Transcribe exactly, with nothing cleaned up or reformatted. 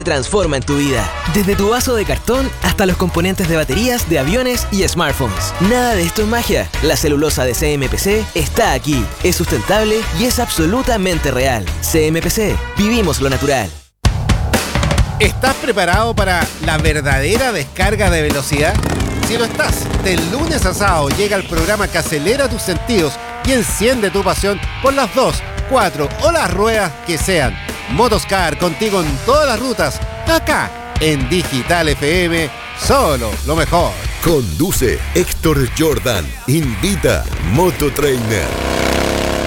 transforman tu vida. Desde tu vaso de cartón hasta los componentes de baterías de aviones y smartphones. Nada de esto es magia. La celulosa de C M P C está aquí. Es sustentable y es absolutamente real. C M P C. Vivimos lo natural. ¿Estás preparado para la verdadera descarga de velocidad? Si lo estás, de lunes a sábado llega el programa que acelera tus sentidos y enciende tu pasión por las dos, cuatro o las ruedas que sean. Motoscar contigo en todas las rutas, acá en Digital F M, solo lo mejor. Conduce Héctor Jordan. Invita Mototrainer.